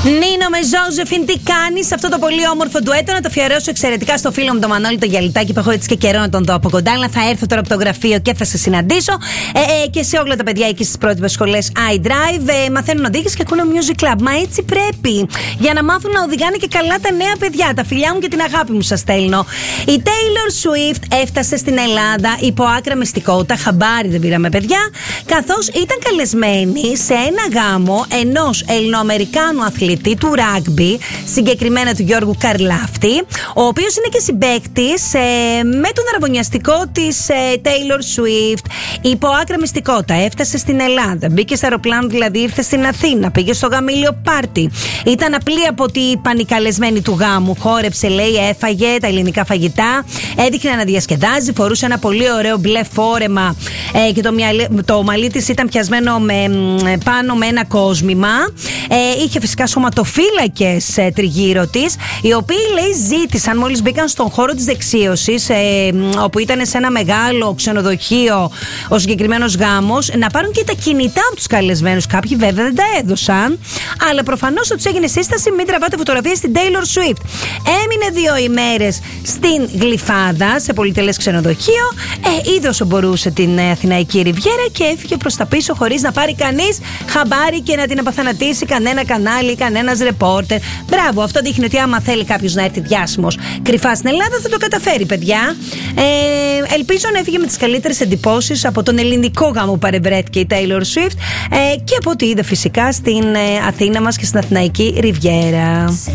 Νίνο με Ζόζεφιν, τι κάνεις? Αυτό το πολύ όμορφο ντουέτο να το αφιερώσω εξαιρετικά στο φίλο μου τον Μανώλη τον Γιαλιτάκη, που έχω έτσι και καιρό να τον δω από κοντά. Αλλά θα έρθω τώρα από το γραφείο και θα σε συναντήσω. Και σε όλα τα παιδιά εκεί στις πρότυπες σχολές iDrive μαθαίνουν οδήγηση και ακούνε Music Club. Μα έτσι πρέπει. Για να μάθουν να οδηγάνε και καλά τα νέα παιδιά. Τα φιλιά μου και την αγάπη μου σας στέλνω. Η Taylor Swift έφτασε στην Ελλάδα υπό άκρα μυστικότητα. Χαμπάρι δεν πήραμε, παιδιά. Καθώς ήταν καλεσμένη σε ένα γάμο ενός Ελληνοαμερικάνου αθλητή του ράγμπι, συγκεκριμένα του Γιώργου Καρλάφτη, ο οποίος είναι και συμπαίκτης με τον αραβωνιαστικό της Taylor Swift. Υπό άκρα μυστικότητα έφτασε στην Ελλάδα. Μπήκε στο αεροπλάνο, δηλαδή ήρθε στην Αθήνα. Πήγε στο γαμήλιο πάρτι. Ήταν απλή από ό,τι είπαν οι καλεσμένοι του γάμου. Χόρεψε, λέει, έφαγε τα ελληνικά φαγητά. Έδειχνε να διασκεδάζει. Φορούσε ένα πολύ ωραίο μπλε φόρεμα και το μαλλί της ήταν πιασμένο πάνω με ένα κόσμημα. Είχε φυσικά σωματοφύλακες τριγύρω της, οι οποίοι, λέει, ζήτησαν μόλις μπήκαν στον χώρο της δεξίωσης, όπου ήταν σε ένα μεγάλο ξενοδοχείο ο συγκεκριμένος γάμος, να πάρουν και τα κινητά από τους καλεσμένους. Κάποιοι βέβαια δεν τα έδωσαν, αλλά προφανώς θα τους έγινε σύσταση μην τραβάτε φωτογραφίες στην Taylor Swift. Έμεινε 2 ημέρες στην Γλυφάδα, σε πολυτελές ξενοδοχείο, είδε όσο μπορούσε την Αθηναϊκή Ριβιέρα και έφυγε προς τα πίσω χωρίς να πάρει κανείς χαμπάρι και να την απαθανατήσει κανένα κανάλι, κανένας ρεπόρτερ. Μπράβο, αυτό δείχνει ότι άμα θέλει κάποιος να έρθει διάσημος κρυφά στην Ελλάδα θα το καταφέρει, παιδιά. Ελπίζω να έφυγε με τις καλύτερες εντυπώσεις από τον ελληνικό γάμο που παρευρέθηκε η Taylor Swift και από ό,τι είδε φυσικά στην Αθήνα μας και στην Αθηναϊκή Ριβιέρα.